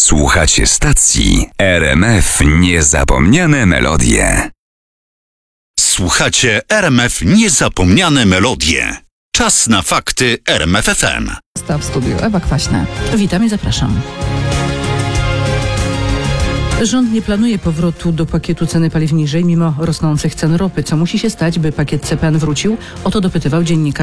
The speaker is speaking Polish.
Słuchacie stacji RMF Niezapomniane Melodie. Słuchacie RMF Niezapomniane Melodie. Czas na fakty RMF FM. W studiu Ewa Kwaśna. Witam i zapraszam. Rząd nie planuje powrotu do pakietu ceny paliw niżej mimo rosnących cen ropy. Co musi się stać, by pakiet CPN wrócił? O to dopytywał dziennikarz